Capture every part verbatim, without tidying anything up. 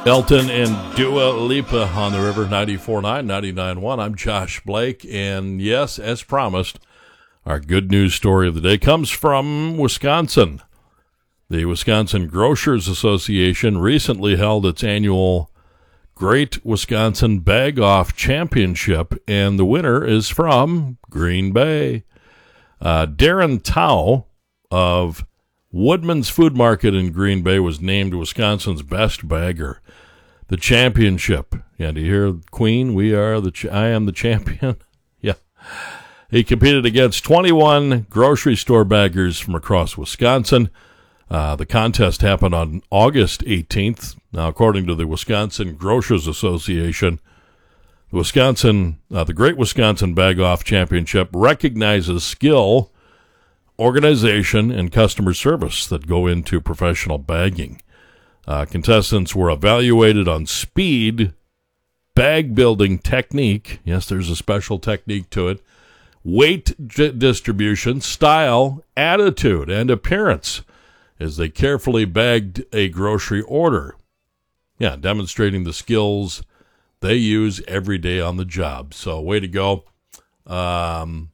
Elton and Dua Lipa on the River, ninety-four point nine, ninety-nine point one. I'm Josh Blake, and yes, as promised, our good news story of the day comes from Wisconsin. The Wisconsin Grocers Association recently held its annual Great Wisconsin Bag-Off Championship, and the winner is from Green Bay. Uh, Darren Tao of Woodman's Food Market in Green Bay was named Wisconsin's best bagger. The championship. Yeah, do you hear, Queen? We are the. Ch- I am the champion. Yeah. He competed against twenty-one grocery store baggers from across Wisconsin. Uh, the contest happened on August eighteenth. Now, according to the Wisconsin Grocers Association, the Wisconsin, uh, the Great Wisconsin Bag-Off Championship recognizes skill, organization, and customer service that go into professional bagging. Uh, contestants were evaluated on speed, bag building technique. Yes, there's a special technique to it. Weight d- distribution, style, attitude, and appearance as they carefully bagged a grocery order. Yeah, demonstrating the skills they use every day on the job. So, way to go. Um,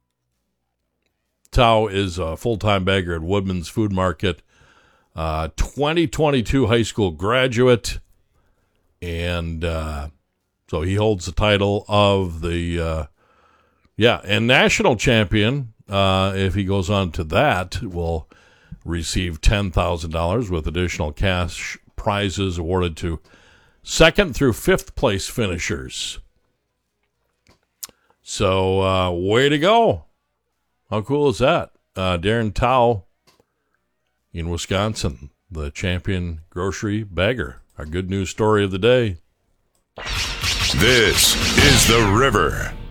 Tao is a full-time bagger at Woodman's Food Market. Uh, twenty twenty-two high school graduate, and uh, so he holds the title of the, uh, yeah, and national champion. Uh, if he goes on to that, will receive ten thousand dollars with additional cash prizes awarded to second through fifth place finishers. So, uh, way to go. How cool is that? Uh, Darren Tao in Wisconsin, the champion grocery bagger. Our good news story of the day. This is The River.